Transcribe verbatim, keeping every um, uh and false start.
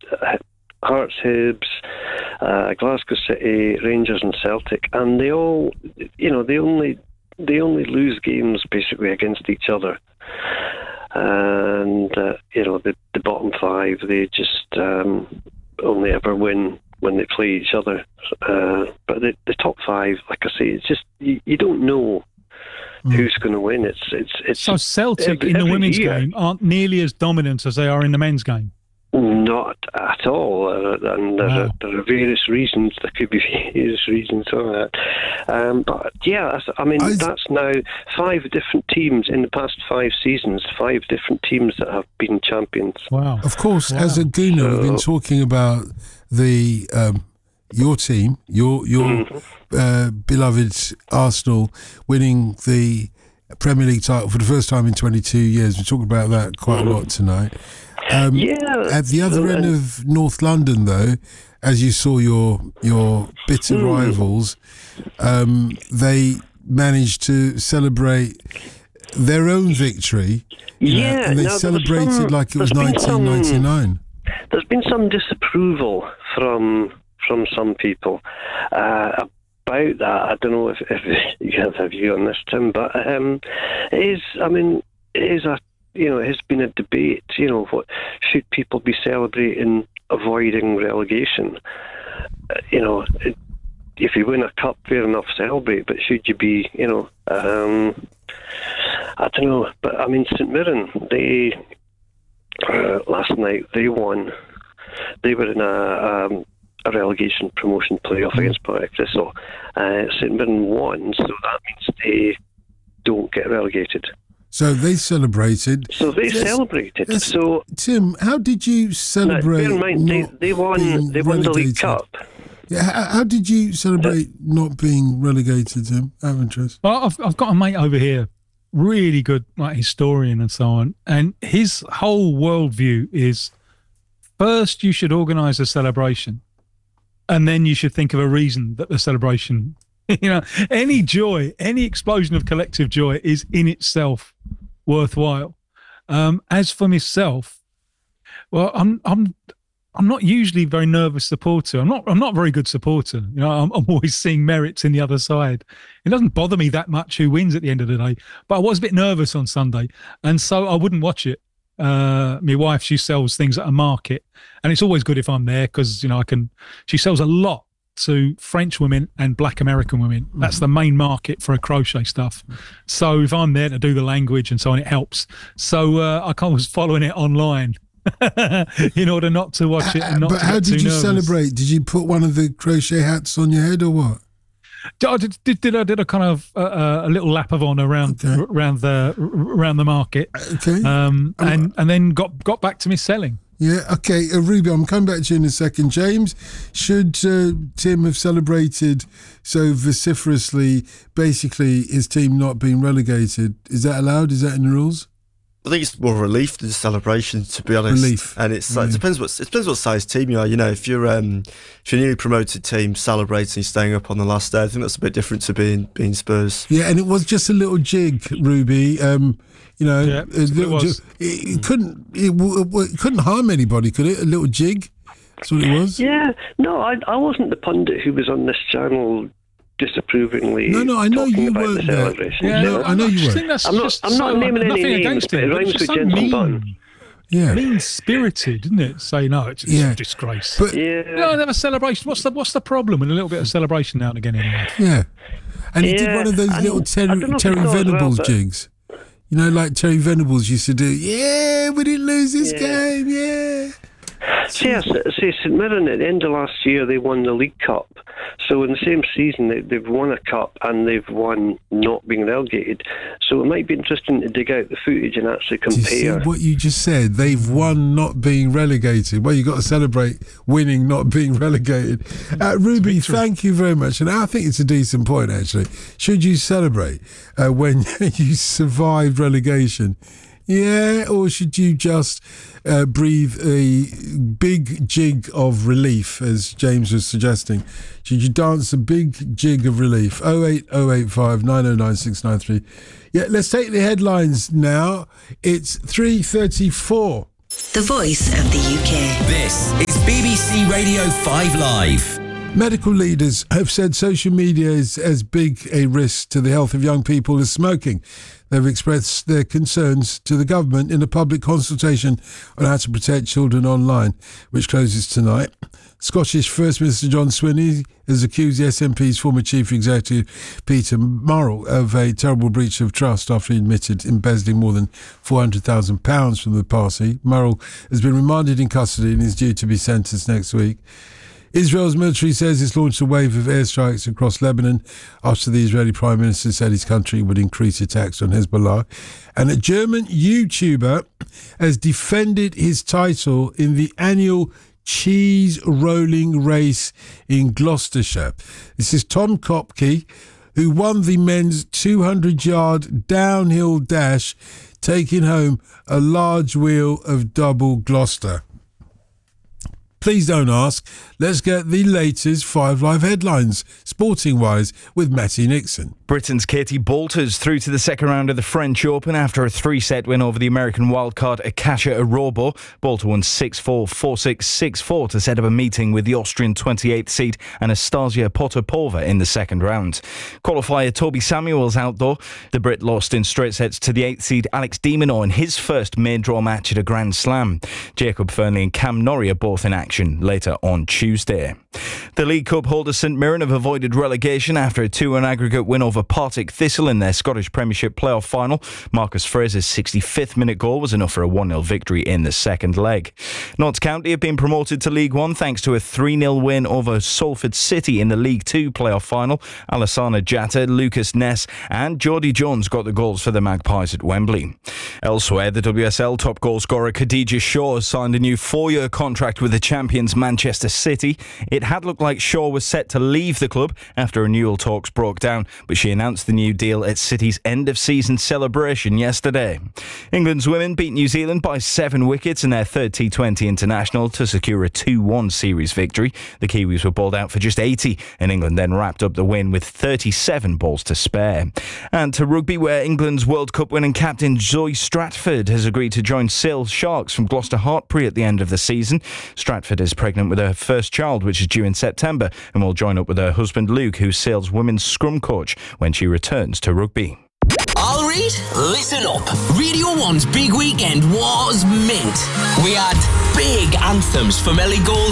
uh, Hearts, Hibs, uh, Glasgow City, Rangers, and Celtic, and they all, you know, they only they only lose games basically against each other. And uh, you know, the the bottom five, they just um, only ever win when they play each other. Uh, but the, the top five, like I say, it's just you, you don't know mm. who's going to win. It's it's it's so Celtic every, in the women's year. game aren't nearly as dominant as they are in the men's game. Not at all, uh, and there, wow. are, there are various reasons. There could be various reasons for that. Um, but yeah, I mean, I... that's now five different teams in the past five seasons. Five different teams that have been champions. Wow! Of course, wow. as a Gooner, so... we've been talking about the um, your team, your your mm-hmm. uh, beloved Arsenal winning the Premier League title for the first time in twenty-two years. We talked about that quite mm-hmm. a lot tonight. Um, yeah. At the other end of North London, though, as you saw your your bitter mm. rivals, um, they managed to celebrate their own victory. Yeah, uh, and they no, celebrated some, like it was nineteen ninety-nine. Some, there's been some disapproval from from some people uh, about that. I don't know if, if you have a view on this, Tim, but um, it is. I mean, it is a. You know, it has been a debate, you know, what should people be celebrating avoiding relegation? Uh, you know, it, if you win a cup, fair enough, celebrate, but should you be, you know, um, I don't know. But, I mean, St Mirren, they, uh, last night, they won. They were in a, um, a relegation promotion playoff against Partick Thistle. Uh, St Mirren won, so that means they don't get relegated. So they celebrated. So they yes, celebrated. Yes. So Tim, how did you celebrate? Now, bear in mind, they, they won. They won the League Cup. Yeah. How, how did you celebrate uh, not being relegated, Tim? Out of interest. Well, I've I've got a mate over here, really good, like historian and so on, and his whole worldview is: first, you should organise a celebration, and then you should think of a reason that the celebration. You know, any joy, any explosion of collective joy is in itself worthwhile. Um, as for myself, well, I'm I'm I'm not usually a very nervous supporter. I'm not I'm not a very good supporter. You know, I'm, I'm always seeing merits in the other side. It doesn't bother me that much who wins at the end of the day. But I was a bit nervous on Sunday, and so I wouldn't watch it. Uh, my wife, she sells things at a market, and it's always good if I'm there because you know I can. She sells a lot to French women and black American women. That's the main market for a crochet stuff. So if I'm there to do the language and so on, it helps. So uh, I kind of was following it online in order not to watch it and not but to how get did too you nervous. Celebrate? Did you put one of the crochet hats on your head or what? I did, did, did, I did a kind of uh, a little lap of honour around okay. around the around the market, okay, um, and and then got got back to me selling. Yeah, okay. Uh, Ruby, I'm coming back to you in a second. James, should uh, Tim have celebrated so vociferously, basically his team not being relegated? Is that allowed? Is that in the rules? I think it's more relief than celebration, to be honest. Relief, and it's like, yeah. it depends what it depends what size team you are. You know, if you're um, if you're a newly promoted team celebrating, staying up on the last day, I think that's a bit different to being being Spurs. Yeah, and it was just a little jig, Ruby. Um, you know, yeah, it, it, was. It, it couldn't it, it couldn't harm anybody, could it? A little jig. That's what it was. Yeah, no, I I wasn't the pundit who was on this channel disapprovingly. No, no, I know you weren't the there. Yeah, no, I know you weren't. I'm not. I'm not so, naming any names, but it rhymes with so Jensen Button. Yeah, mean-spirited, isn't it? Say no, it's yeah. a disgrace. But yeah, no, have a celebration. What's the what's the problem with a little bit of celebration now and again? Anyway. Yeah, and he yeah, did one of those little Terry, Terry Venables well, jigs. You know, like Terry Venables used to do. Yeah, we didn't lose this yeah. game. Yeah. See, see, St Mirren at the end of last year they won the League Cup. So in the same season they, they've won a cup and they've won not being relegated. So it might be interesting to dig out the footage and actually compare. Do you see what you just said? They've won not being relegated. Well, you got to celebrate winning not being relegated. Uh, Ruby, thank you very much. And I think it's a decent point actually. Should you celebrate uh, when you survived relegation? Yeah, or should you just uh, breathe a big jig of relief, as James was suggesting? Should you dance a big jig of relief? oh eight oh eight five nine oh nine six nine three. Yeah, let's take the headlines now. It's three thirty-four. The Voice of the U K. This is C Radio five Live. Medical leaders have said social media is as big a risk to the health of young people as smoking. They've expressed their concerns to the government in a public consultation on how to protect children online, which closes tonight. Scottish First Minister John Swinney has accused the S N P's former Chief Executive Peter Murrell of a terrible breach of trust after he admitted embezzling more than four hundred thousand pounds from the party. Murrell has been remanded in custody and is due to be sentenced next week. Israel's military says it's launched a wave of airstrikes across Lebanon after the Israeli Prime Minister said his country would increase attacks on Hezbollah. And a German YouTuber has defended his title in the annual cheese rolling race in Gloucestershire. This is Tom Kopke, who won the men's two hundred yard downhill dash, taking home a large wheel of double Gloucester. Please don't ask. Let's get the latest Five Live headlines, sporting-wise, with Matty Nixon. Britain's Katie Boulters through to the second round of the French Open after a three-set win over the American wildcard Akacia Arobo. Boulter won six four, four six, six four to set up a meeting with the Austrian twenty-eighth seed Anastasia Potapova in the second round. Qualifier Toby Samuels out though. The Brit lost in straight sets to the eighth seed Alex de Minaur in his first main draw match at a Grand Slam. Jacob Fernley and Cam Norrie are both in action later on Tuesday. The League Cup holders St Mirren have avoided relegation after a two one aggregate win over Partick Thistle in their Scottish Premiership playoff final. Marcus Fraser's sixty-fifth minute goal was enough for a one nil victory in the second leg. Notts County have been promoted to League One thanks to a three nil win over Salford City in the League Two playoff final. Alassana Jatta, Lucas Ness and Jordie Jones got the goals for the Magpies at Wembley. Elsewhere, the W S L top goal scorer Khadija Shaw has signed a new four-year contract with the champions Manchester City. It had looked like Shaw was set to leave the club after renewal talks broke down, but she announced the new deal at City's end-of-season celebration yesterday. England's women beat New Zealand by seven wickets in their third T twenty international to secure a two one series victory. The Kiwis were bowled out for just eighty, and England then wrapped up the win with thirty-seven balls to spare. And to rugby, where England's World Cup winning captain Zoe Stratford has agreed to join Sale Sharks from Gloucester Hartpury at the end of the season. Stratford is pregnant with her first child, which is due in September, and will join up with her husband Luke, who's Sale's women's scrum coach, when she returns to rugby. I'll read. Listen up. Radio one's big weekend was mint. We had big anthems from Ellie Goulding.